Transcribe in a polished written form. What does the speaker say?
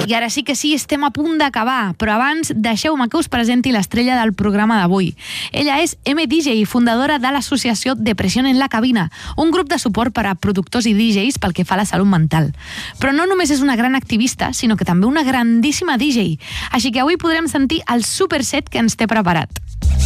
I ara sí que sí, estem a punt d'acabar, però abans deixeu-me que us presenti l'estrella del programa d'avui. Ella és MDJ, fundadora de l'associació Depressió en la Cabina, un grup de suport per a productors i DJs pel que fa a la salut mental. Però no només és una gran activista, sinó que també una grandíssima DJ. Així que avui podrem sentir el superset que ens té preparat.